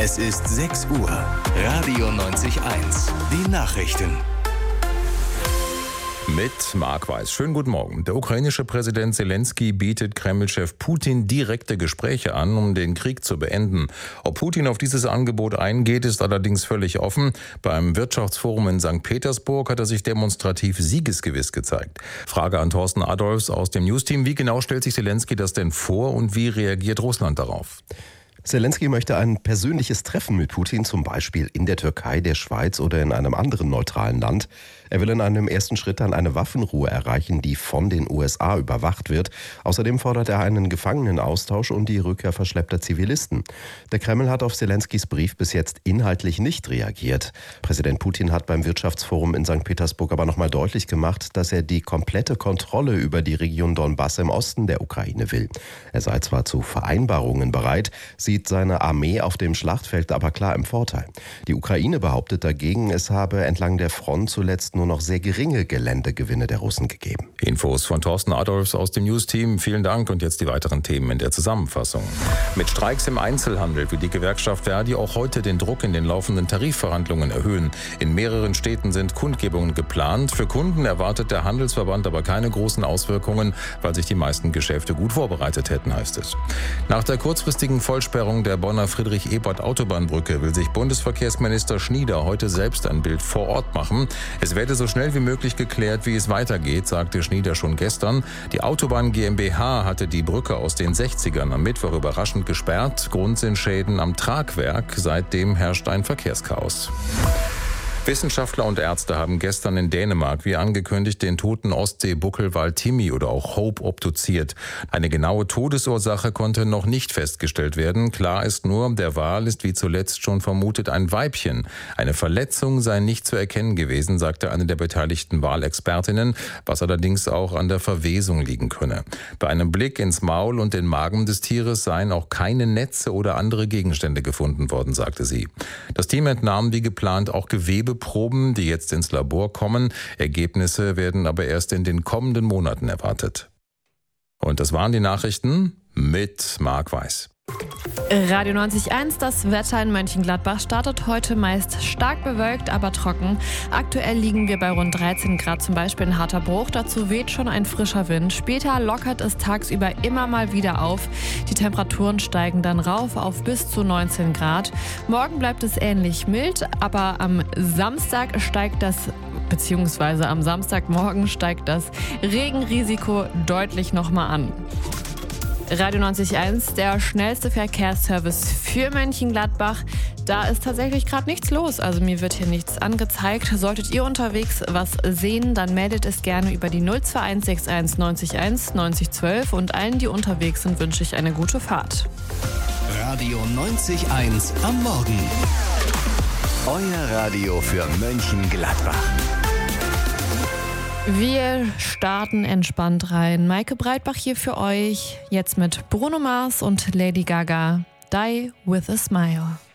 Es ist 6 Uhr. Radio 90.1. Die Nachrichten. Mit Marc Weiß. Schönen guten Morgen. Der ukrainische Präsident Zelensky bietet Kreml-Chef Putin direkte Gespräche an, um den Krieg zu beenden. Ob Putin auf dieses Angebot eingeht, ist allerdings völlig offen. Beim Wirtschaftsforum in St. Petersburg hat er sich demonstrativ siegesgewiss gezeigt. Frage an Thorsten Adolfs aus dem Newsteam. Wie genau stellt sich Zelensky das denn vor und wie reagiert Russland darauf? Zelensky möchte ein persönliches Treffen mit Putin, zum Beispiel in der Türkei, der Schweiz oder in einem anderen neutralen Land. Er will in einem ersten Schritt dann eine Waffenruhe erreichen, die von den USA überwacht wird. Außerdem fordert er einen Gefangenenaustausch und die Rückkehr verschleppter Zivilisten. Der Kreml hat auf Zelenskys Brief bis jetzt inhaltlich nicht reagiert. Präsident Putin hat beim Wirtschaftsforum in St. Petersburg aber nochmal deutlich gemacht, dass er die komplette Kontrolle über die Region Donbass im Osten der Ukraine will. Er sei zwar zu Vereinbarungen bereit, sieht seine Armee auf dem Schlachtfeld aber klar im Vorteil. Die Ukraine behauptet dagegen, es habe entlang der Front zuletzt nur noch sehr geringe Geländegewinne der Russen gegeben. Infos von Thorsten Adolfs aus dem News-Team. Vielen Dank und jetzt die weiteren Themen in der Zusammenfassung. Mit Streiks im Einzelhandel will die Gewerkschaft Verdi auch heute den Druck in den laufenden Tarifverhandlungen erhöhen. In mehreren Städten sind Kundgebungen geplant. Für Kunden erwartet der Handelsverband aber keine großen Auswirkungen, weil sich die meisten Geschäfte gut vorbereitet hätten, heißt es. Nach der kurzfristigen Vollsperrung der Bonner Friedrich-Ebert-Autobahnbrücke will sich Bundesverkehrsminister Schnieder heute selbst ein Bild vor Ort machen. Es werde so schnell wie möglich geklärt, wie es weitergeht, sagte Schnieder schon gestern. Die Autobahn GmbH hatte die Brücke aus den 60ern am Mittwoch überraschend gesperrt. Grund sind Schäden am Tragwerk. Seitdem herrscht ein Verkehrschaos. Wissenschaftler und Ärzte haben gestern in Dänemark, wie angekündigt, den toten Ostseebuckelwal Timmy oder auch Hope obduziert. Eine genaue Todesursache konnte noch nicht festgestellt werden. Klar ist nur, der Wal ist wie zuletzt schon vermutet ein Weibchen. Eine Verletzung sei nicht zu erkennen gewesen, sagte eine der beteiligten Walexpertinnen, was allerdings auch an der Verwesung liegen könne. Bei einem Blick ins Maul und den Magen des Tieres seien auch keine Netze oder andere Gegenstände gefunden worden, sagte sie. Das Team entnahm wie geplant auch Gewebeproben, die jetzt ins Labor kommen. Ergebnisse werden aber erst in den kommenden Monaten erwartet. Und das waren die Nachrichten mit Marc Weiß. Radio 90.1, das Wetter in Mönchengladbach startet heute meist stark bewölkt, aber trocken. Aktuell liegen wir bei rund 13 Grad, zum Beispiel in Harterbruch. Dazu weht schon ein frischer Wind. Später lockert es tagsüber immer mal wieder auf. Die Temperaturen steigen dann rauf auf bis zu 19 Grad. Morgen bleibt es ähnlich mild, aber am Samstagmorgen steigt das Regenrisiko deutlich nochmal an. Radio 90.1, der schnellste Verkehrsservice für Mönchengladbach. Da ist tatsächlich gerade nichts los, also mir wird hier nichts angezeigt. Solltet ihr unterwegs was sehen, dann meldet es gerne über die 021 61 90 1 90 12 und allen, die unterwegs sind, wünsche ich eine gute Fahrt. Radio 90.1 am Morgen. Euer Radio für Mönchengladbach. Wir starten entspannt rein. Maike Breitbach hier für euch. Jetzt mit Bruno Mars und Lady Gaga. Die with a Smile.